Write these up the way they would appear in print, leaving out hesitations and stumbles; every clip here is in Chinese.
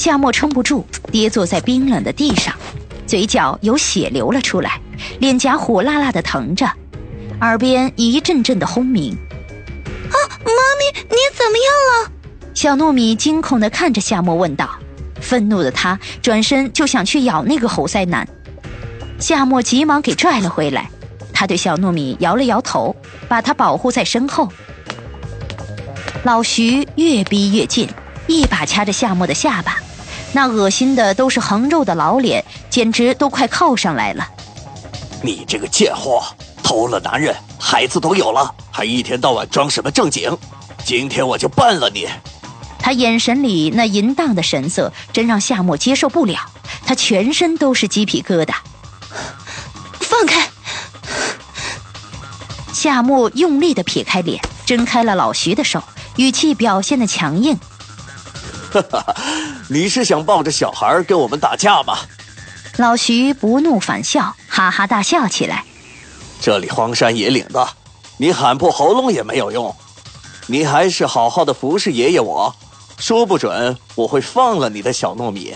夏沫撑不住，跌坐在冰冷的地上，嘴角有血流了出来，脸颊火辣辣的疼着，耳边一阵阵的轰鸣。 啊，妈咪，你怎么样了？ 小糯米惊恐地看着夏沫问道。愤怒的他转身就想去咬那个猴腮男，夏沫急忙给拽了回来。他对小糯米摇了摇头，把他保护在身后。老徐越逼越近，一把掐着夏沫的下巴，那恶心的都是横肉的老脸简直都快靠上来了。 你这个贱货，偷了男人，孩子都有了，还一天到晚装什么正经，今天我就办了你。 他眼神里那淫荡的神色真让夏沫接受不了，他全身都是鸡皮疙瘩。 放开！ 夏沫用力地撇开脸，挣开了老徐的手，语气表现得强硬。 你是想抱着小孩跟我们打架吗？ 老徐不怒反笑，哈哈大笑起来。 这里荒山野岭的，你喊破喉咙也没有用，你还是好好的服侍爷爷我，说不准我会放了你的小糯米。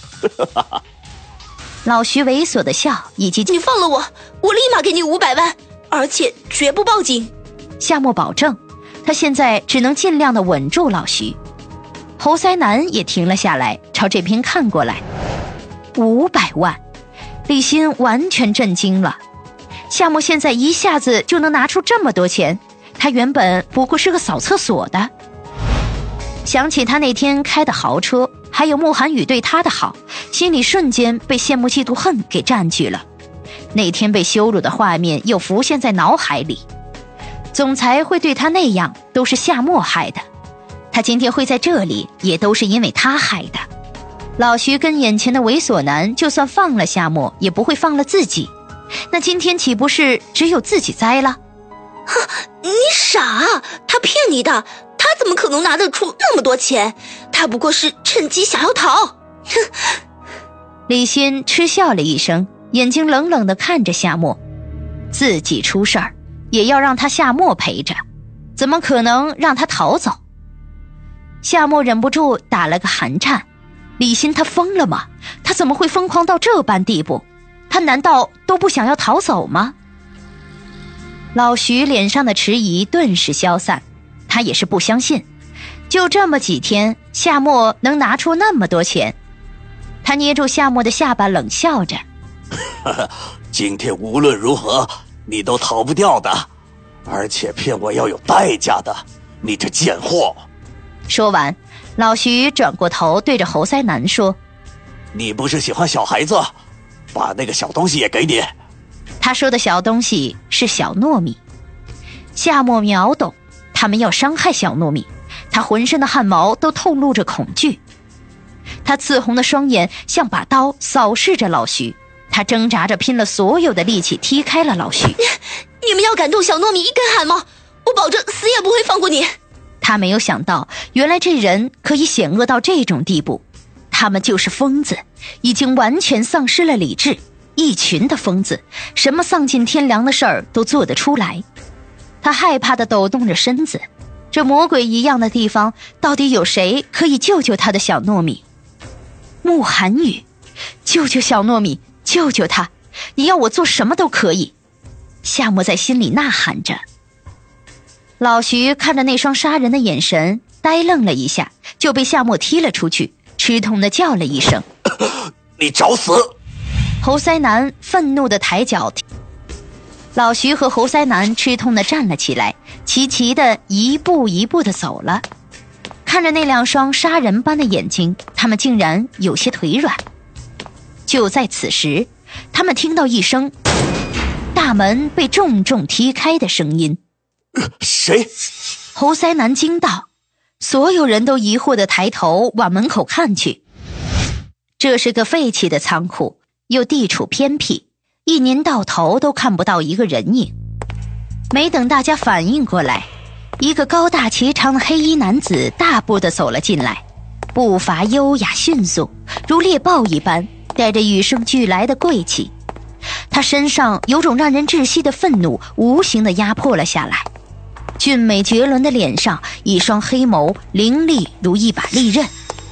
老徐猥琐的笑，以及你放了我，我立马给你500万，而且绝不报警。 夏沫保证，他现在只能尽量的稳住老徐。猴腮男也停了下来，朝这边看过来。500万，李欣完全震惊了。夏沫现在一下子就能拿出这么多钱，他原本不过是个扫厕所的。想起他那天开的豪车，还有慕寒雨对他的好，心里瞬间被羡慕嫉妒恨给占据了。那天被羞辱的画面又浮现在脑海里。总裁会对他那样，都是夏沫害的。他今天会在这里，也都是因为他害的。老徐跟眼前的猥琐男，就算放了夏沫，也不会放了自己。那今天岂不是只有自己栽了？ 你傻啊，他骗你的，他怎么可能拿得出那么多钱？他不过是趁机想要逃。哼！ 李欣嗤笑了一声，眼睛冷冷地看着夏沫。自己出事儿，也要让他夏沫陪着，怎么可能让他逃走？夏沫忍不住打了个寒颤。李欣他疯了吗？他怎么会疯狂到这般地步？他难道都不想要逃走吗？老徐脸上的迟疑顿时消散，他也是不相信，就这么几天，夏沫能拿出那么多钱。他捏住夏沫的下巴冷笑着。 今天无论如何你都逃不掉的，而且骗我要有代价的，你这贱货。 说完，老徐转过头对着猴腮男说， 你不是喜欢小孩子，把那个小东西也给你。 他说的小东西是小糯米。夏沫秒懂，他们要伤害小糯米，他浑身的汗毛都透露着恐惧。他刺红的双眼像把刀扫视着老徐，他挣扎着拼了所有的力气踢开了老徐。 你们要敢动小糯米一根汗毛，我保证死也不会放过你。 他没有想到，原来这人可以险恶到这种地步。他们就是疯子，已经完全丧失了理智，一群的疯子，什么丧尽天良的事儿都做得出来。他害怕地抖动着身子，这魔鬼一样的地方，到底有谁可以救救他的小糯米？慕寒雨，救救小糯米，救救他！你要我做什么都可以。夏沫在心里呐喊着。老徐看着那双杀人的眼神，呆愣了一下，就被夏沫踢了出去，吃痛地叫了一声。 你找死！ 猴腮男愤怒地抬脚。老徐和猴腮男吃痛地站了起来，齐齐地一步一步地走了。看着那两双杀人般的眼睛，他们竟然有些腿软。就在此时，他们听到一声大门被重重踢开的声音。 谁？ 猴腮男惊道，所有人都疑惑地抬头往门口看去。这是个废弃的仓库，又地处偏僻，一年到头都看不到一个人影。没等大家反应过来，一个高大颀长的黑衣男子大步地走了进来，步伐优雅迅速，如猎豹一般，带着与生俱来的贵气。他身上有种让人窒息的愤怒无形地压迫了下来。俊美绝伦的脸上，一双黑眸凌厉如一把利刃。